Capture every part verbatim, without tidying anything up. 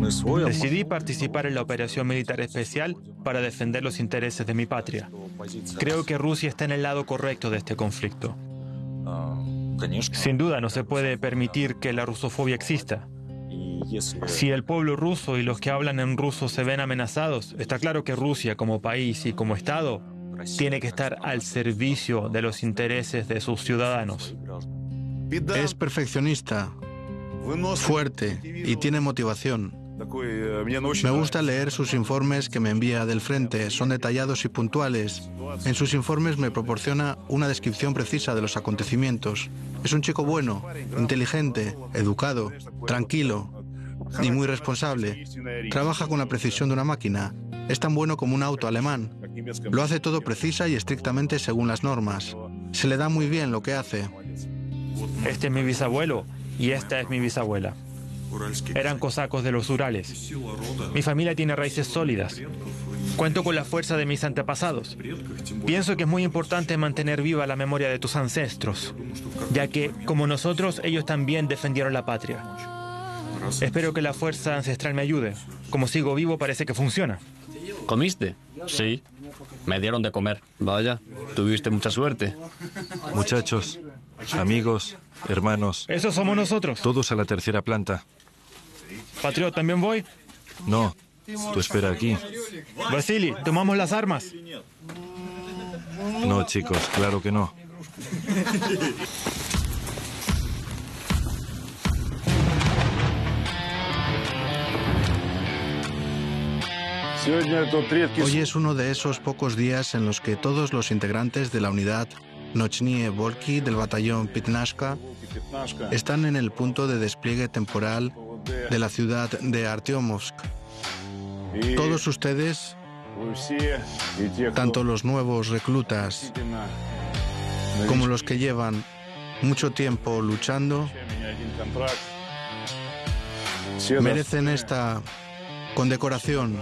Decidí participar en la operación militar especial para defender los intereses de mi patria. Creo que Rusia está en el lado correcto de este conflicto. Sin duda, no se puede permitir que la rusofobia exista. Si el pueblo ruso y los que hablan en ruso se ven amenazados, está claro que Rusia como país y como Estado tiene que estar al servicio de los intereses de sus ciudadanos. Es perfeccionista, fuerte y tiene motivación. Me gusta leer sus informes que me envía del frente, son detallados y puntuales. En sus informes me proporciona una descripción precisa de los acontecimientos. Es un chico bueno, inteligente, educado, tranquilo y muy responsable. Trabaja con la precisión de una máquina. Es tan bueno como un auto alemán. Lo hace todo precisa y estrictamente según las normas. Se le da muy bien lo que hace. Este es mi bisabuelo y esta es mi bisabuela. Eran cosacos de los Urales. Mi familia tiene raíces sólidas. Cuento con la fuerza de mis antepasados. Pienso que es muy importante mantener viva la memoria de tus ancestros, ya que, como nosotros, ellos también defendieron la patria. Espero que la fuerza ancestral me ayude. Como sigo vivo, parece que funciona. ¿Comiste? Sí. Me dieron de comer. Vaya, tuviste mucha suerte. Muchachos, amigos, hermanos. Eso somos nosotros. Todos a la tercera planta. Patriot, ¿también voy? No, tú espera aquí. Vasily, ¿tomamos las armas? No, chicos, claro que no. Hoy es uno de esos pocos días en los que todos los integrantes de la unidad Nochnie Volki del batallón Pitnashka están en el punto de despliegue temporal de la ciudad de Artyomovsk. Todos ustedes, tanto los nuevos reclutas como los que llevan mucho tiempo luchando, merecen esta condecoración,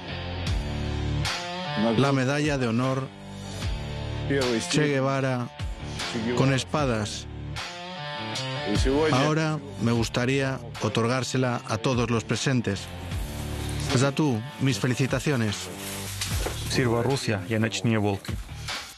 la medalla de honor Che Guevara con espadas. Ahora me gustaría otorgársela a todos los presentes. Zatú, mis felicitaciones. Sirvo a Rusia y a Nochnie Volki.